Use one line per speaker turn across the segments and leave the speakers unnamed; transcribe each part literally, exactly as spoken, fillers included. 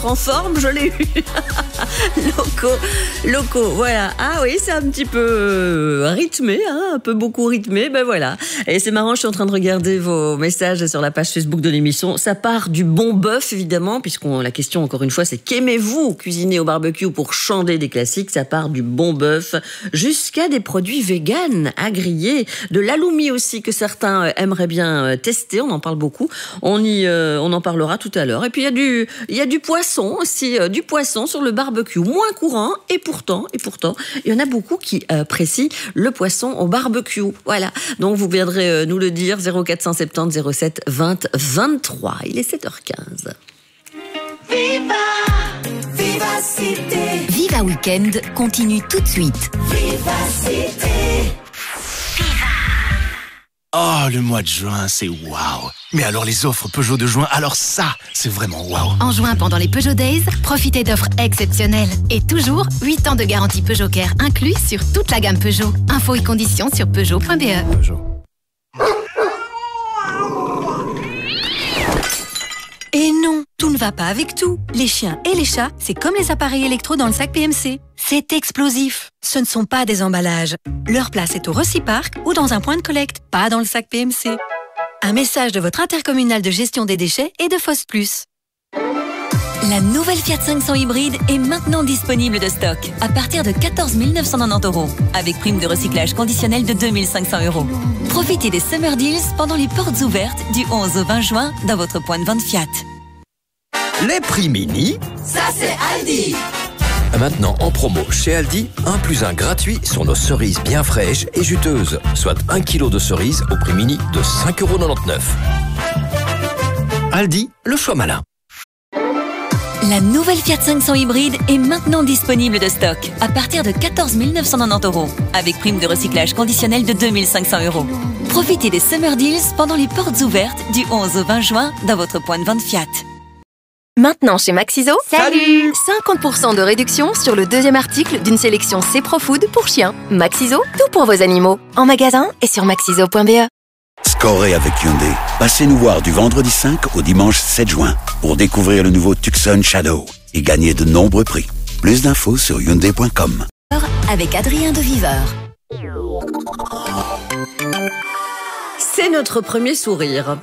être en forme, je l'ai eu. Locaux, locaux, voilà. Ah oui, c'est un petit peu euh, rythmé, hein, un peu beaucoup rythmé, ben voilà. Et c'est marrant, je suis en train de regarder vos messages sur la page Facebook de l'émission. Ça part du bon bœuf, évidemment, puisqu'on la question, encore une fois, c'est qu'aimez-vous cuisiner au barbecue pour chander des classiques? Ça part du bon bœuf jusqu'à des produits véganes à griller, de l'aloumi aussi que certains aimeraient bien tester. On en parle beaucoup. On y, euh, on en parlera tout à l'heure. Et puis il y a du, il y a du poisson aussi, euh, du poisson sur le barbecue, moins courant. Et pourtant, et pourtant, il y en a beaucoup qui euh, apprécient le poisson au barbecue. Voilà. Donc vous viendrez euh, nous le dire. zéro quatre cent soixante-dix zéro sept vingt vingt-trois. Il est sept heures quinze.
Viva, Vivacité.
Viva Weekend continue tout de suite.
Vivacité.
Oh, le mois de juin, c'est waouh. Mais alors les offres Peugeot de juin, alors ça, c'est vraiment waouh.
En juin, pendant les Peugeot Days, profitez d'offres exceptionnelles. Et toujours, huit ans de garantie Peugeot Care inclus sur toute la gamme Peugeot. Infos et conditions sur peugeot point b e.
Peugeot.
Et non, tout ne va pas avec tout. Les chiens et les chats, c'est comme les appareils électro dans le sac P M C. C'est explosif. Ce ne sont pas des emballages. Leur place est au Reciparc ou dans un point de collecte, pas dans le sac P M C. Un message de votre intercommunal de gestion des déchets et de Foss Plus.
La nouvelle Fiat cinq cents hybride est maintenant disponible de stock à partir de quatorze mille neuf cent quatre-vingt-dix euros avec prime de recyclage conditionnelle de deux mille cinq cents euros. Profitez des Summer Deals pendant les portes ouvertes du onze au vingt juin dans votre point de vente Fiat.
Les prix mini,
Ça c'est Aldi.
maintenant en promo chez Aldi, un plus un gratuit sur nos cerises bien fraîches et juteuses, soit un kilo de cerises au prix mini de cinq euros quatre-vingt-dix-neuf. Aldi, le choix malin.
La nouvelle Fiat cinq cents hybride est maintenant disponible de stock à partir de quatorze mille neuf cent quatre-vingt-dix euros avec prime de recyclage conditionnelle de deux mille cinq cents euros. Profitez des Summer Deals pendant les portes ouvertes du onze au vingt juin dans votre point de vente Fiat.
Maintenant chez Maxiso, salut cinquante pour cent de réduction sur le deuxième article d'une sélection C-Pro-Food pour chiens. Maxiso, tout pour vos animaux. En magasin et sur maxiso point b e.
Scorez avec Hyundai. Passez nous voir du vendredi cinq au dimanche sept juin pour découvrir le nouveau Tucson Shadow et gagner de nombreux prix. Plus d'infos sur hyundai point com.
Avec Adrien de Viveur.
C'est notre premier sourire.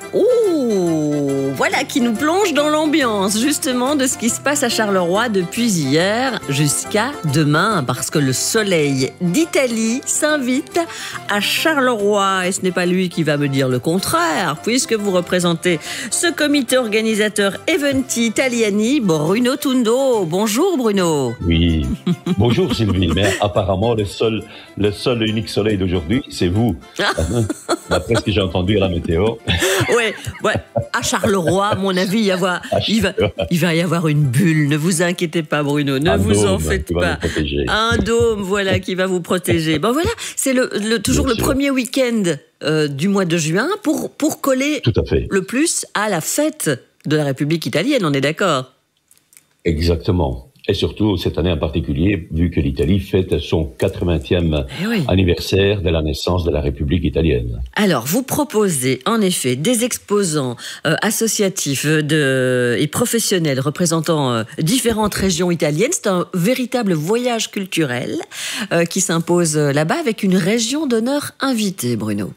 Ouh, voilà qui nous plonge dans l'ambiance, justement, de ce qui se passe à Charleroi depuis hier jusqu'à demain, parce que le soleil d'Italie s'invite à Charleroi. Et ce n'est pas lui qui va me dire le contraire, puisque vous représentez ce comité organisateur Eventi Italiani, Bruno Tundo. Bonjour Bruno.
Oui, bonjour Sylvie, mais apparemment le seul, le seul et unique soleil d'aujourd'hui, c'est vous. D'après ce que j'ai entendu à la météo.
Ouais, ouais. À Charleroi, à mon avis, il, y avoir, il, va, il va y avoir une bulle. Ne vous inquiétez pas, Bruno. Ne
Un
vous
dôme
en faites pas.
Un
dôme, voilà, qui va vous protéger. Bon, voilà, c'est le, le, toujours Bien le sûr. premier week-end euh, du mois de juin pour, pour coller
Tout à fait.
le plus à la fête de la République italienne. On est d'accord?
Exactement. Et surtout, cette année en particulier, vu que l'Italie fête son quatre-vingtième
eh oui.
anniversaire de la naissance de la République italienne.
Alors, vous proposez en effet des exposants euh, associatifs de, et professionnels représentant euh, différentes régions italiennes. C'est un véritable voyage culturel euh, qui s'impose là-bas avec une région d'honneur invitée, Bruno.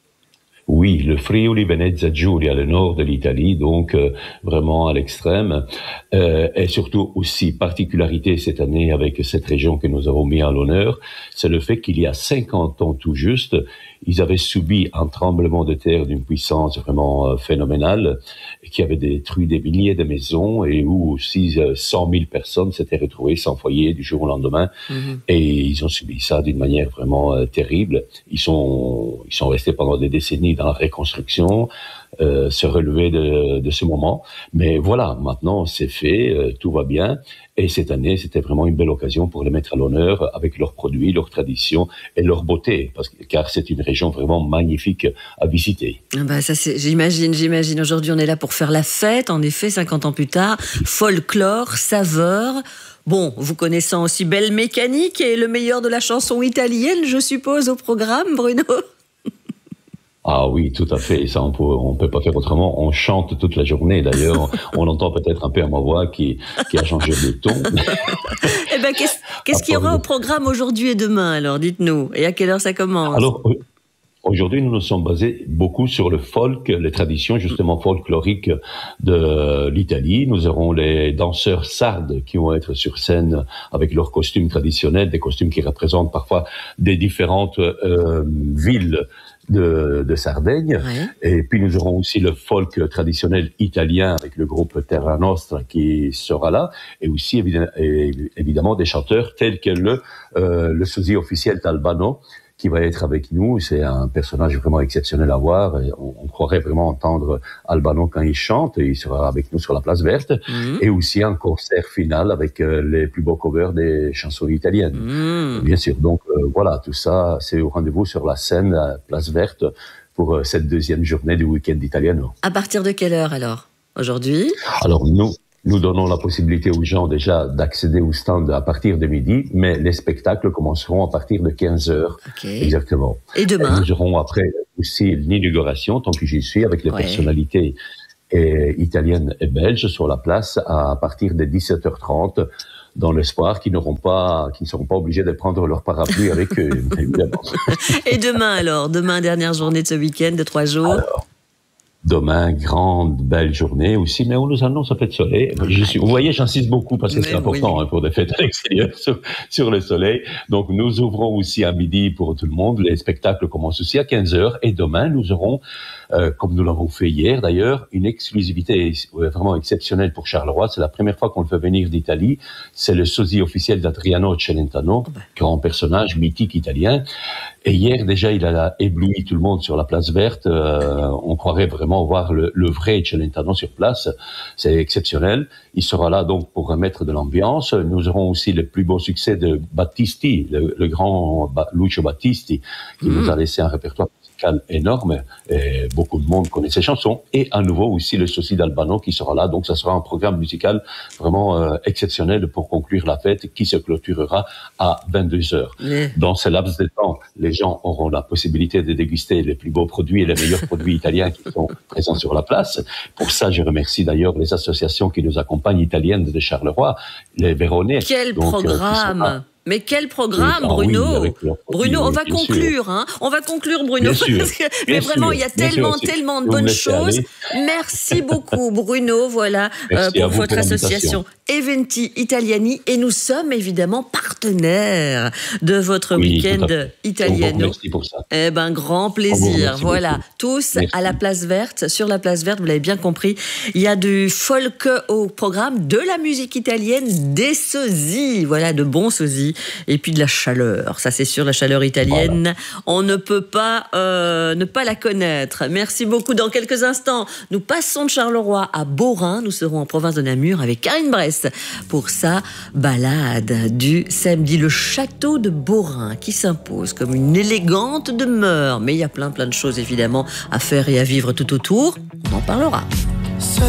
Oui, le Friuli Venezia Giulia, le nord de l'Italie, donc euh, vraiment à l'extrême, euh, et surtout aussi particularité cette année avec cette région que nous avons mis à l'honneur, c'est le fait qu'il y a cinquante ans tout juste, ils avaient subi un tremblement de terre d'une puissance vraiment euh, phénoménale, qui avait détruit des milliers de maisons et où aussi euh, cent mille personnes s'étaient retrouvées sans foyer du jour au lendemain, mmh. et ils ont subi ça d'une manière vraiment euh, terrible. Ils sont, ils sont restés pendant des décennies dans la reconstruction, euh, se relever de, de ce moment. Mais voilà, maintenant c'est fait, euh, tout va bien. Et cette année, c'était vraiment une belle occasion pour les mettre à l'honneur avec leurs produits, leurs traditions et leur beauté, parce que, car c'est une région vraiment magnifique à visiter.
Ah bah ça c'est, j'imagine, j'imagine. Aujourd'hui, on est là pour faire la fête, en effet, cinquante ans plus tard. Folklore, saveur. Bon, vous connaissant aussi belle mécanique et le meilleur de la chanson italienne, je suppose, au programme, Bruno?
Ah oui, tout à fait. Et ça, on peut, on peut pas faire autrement. On chante toute la journée. D'ailleurs, on entend peut-être un peu à ma voix qui, qui a changé de ton.
Eh ben, qu'est-ce, qu'est-ce qu'il y aura au programme aujourd'hui et demain, alors? Dites-nous. Et à quelle heure ça commence?
Alors, aujourd'hui, nous nous sommes basés beaucoup sur le folk, les traditions justement folkloriques de l'Italie. Nous aurons les danseurs sardes qui vont être sur scène avec leurs costumes traditionnels, des costumes qui représentent parfois des différentes euh, villes de, de Sardaigne. Ouais. Et puis nous aurons aussi le folk traditionnel italien avec le groupe Terra Nostra qui sera là, et aussi évidemment, évidemment des chanteurs tels que le, euh, le sosie officiel d'Albano, qui va être avec nous. C'est un personnage vraiment exceptionnel à voir. Et on, on croirait vraiment entendre Albano quand il chante. Et il sera avec nous sur la place verte. Mmh. Et aussi un concert final avec euh, les plus beaux covers des chansons italiennes. Mmh. Bien sûr. Donc euh, voilà, tout ça, c'est au rendez-vous sur la scène, la place verte, pour euh, cette deuxième journée du week-end italiano.
À partir de quelle heure alors, aujourd'hui?
Alors nous... Nous donnons la possibilité aux gens déjà d'accéder au stand à partir de midi, mais les spectacles commenceront à partir de quinze heures. Okay. Exactement.
Et demain?
Et nous aurons après aussi l'inauguration, tant que j'y suis, avec les ouais. personnalités et, italiennes et belges sur la place à partir de dix-sept heures trente, dans l'espoir qu'ils n'auront pas, qu'ils ne seront pas obligés de prendre leur parapluie avec eux, évidemment.
Et demain alors? Demain, dernière journée de ce week-end de trois jours?
Alors, demain, grande, belle journée aussi, mais on nous annonce un peu de soleil. Je suis, vous voyez, j'insiste beaucoup parce que mais c'est important oui. hein, pour des fêtes à l'extérieur sur, sur le soleil. Donc, nous ouvrons aussi à midi pour tout le monde. Les spectacles commencent aussi à quinze heures. Et demain, nous aurons, euh, comme nous l'avons fait hier d'ailleurs, une exclusivité vraiment exceptionnelle pour Charleroi. C'est la première fois qu'on le fait venir d'Italie. C'est le sosie officiel d'Adriano Celentano, oh ben. grand personnage mythique italien. Et hier, déjà, il a ébloui tout le monde sur la place verte. Euh, on croirait vraiment voir le, le vrai Celentano sur place. C'est exceptionnel. Il sera là donc pour remettre de l'ambiance. Nous aurons aussi le plus beau succès de Battisti, le, le grand Lucio Battisti, qui mmh. nous a laissé un répertoire musical énorme. Et beaucoup de monde connaît ses chansons. Et à nouveau aussi le sosie d'Albano qui sera là. Donc ça sera un programme musical vraiment euh, exceptionnel pour conclure la fête qui se clôturera à vingt-deux heures. Mmh. Dans ce laps de temps, les gens auront la possibilité de déguster les plus beaux produits et les meilleurs produits italiens qui sont présents sur la place. Pour ça, je remercie d'ailleurs les associations qui nous accompagnent italiennes de Charleroi, les Véronais.
Quel donc, programme euh, Mais quel programme, Bruno oui, Bruno, on va conclure, hein On va conclure, Bruno, parce que mais vraiment, il y a tellement, tellement de bonnes choses. Merci beaucoup, Bruno, voilà, euh, pour votre association Eventi Italiani. Et nous sommes évidemment partenaires de votre oui, week-end italiano.
Merci pour ça.
Eh ben, grand plaisir. Voilà, beaucoup. tous merci. À la place verte, sur la place verte, vous l'avez bien compris. Il y a du folk au programme, de la musique italienne, des sosies, voilà, de bons sosies. Et puis de la chaleur, ça c'est sûr, la chaleur italienne, voilà. On ne peut pas euh, ne pas la connaître. Merci beaucoup. Dans quelques instants, nous passons de Charleroi à Beaurain. Nous serons en province de Namur avec Karine Bress pour sa balade du samedi. Le château de Beaurain qui s'impose comme une élégante demeure. Mais il y a plein plein de choses évidemment à faire et à vivre tout autour. On en parlera.